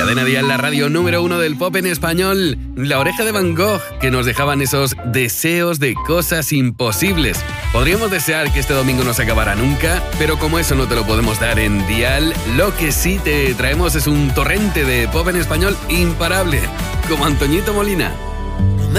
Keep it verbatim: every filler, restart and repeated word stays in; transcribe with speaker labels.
Speaker 1: Cadena Dial, la radio número uno del pop en español. La Oreja de Van Gogh, que nos dejaban esos deseos de cosas imposibles. Podríamos desear que este domingo no se acabara nunca, pero como eso no te lo podemos dar en Dial, lo que sí te traemos es un torrente de pop en español imparable, como Antoñito Molina.